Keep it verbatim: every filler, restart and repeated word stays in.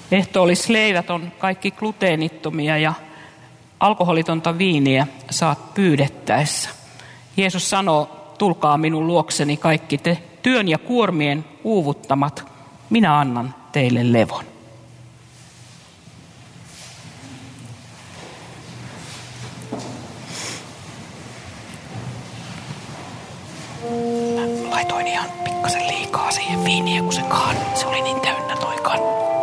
Ehtoollisleivät on kaikki gluteenittomia ja alkoholitonta viiniä saat pyydettäessä. Jeesus sanoo, tulkaa minun luokseni kaikki te työn ja kuormien uuvuttamat, minä annan teille levon. Mä laitoin ihan pikkasen liikaa siihen viiniä, kun se kaani. Se oli niin täynnä toi kannu.